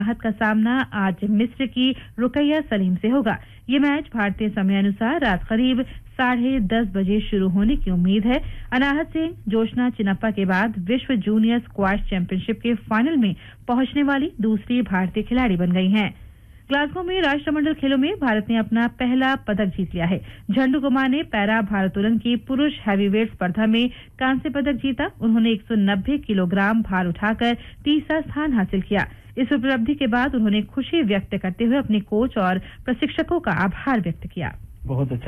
राहत का सामना आज मिस्र की रुकैया सलीम से होगा। ये मैच भारतीय समय अनुसार रात करीब 10:30 बजे शुरू होने की उम्मीद है। अनाहत सिंह जोशना चिनप्पा के बाद विश्व जूनियर स्क्वैश चैंपियनशिप के फाइनल में पहुंचने वाली दूसरी भारतीय खिलाड़ी बन गई हैं। ग्लासगो में राष्ट्रमंडल खेलों में भारत ने अपना पहला पदक जीत लिया है। झंडू कुमार ने पैरा भारोत्तोलन की पुरुष हैवीवेट स्पर्धा में कांस्य पदक जीता। उन्होंने 190 किलोग्राम भार उठाकर तीसरा स्थान हासिल किया। इस उपलब्धि के बाद उन्होंने खुशी व्यक्त करते हुए अपने कोच और प्रशिक्षकों का आभार व्यक्त किया। बहुत अच्छा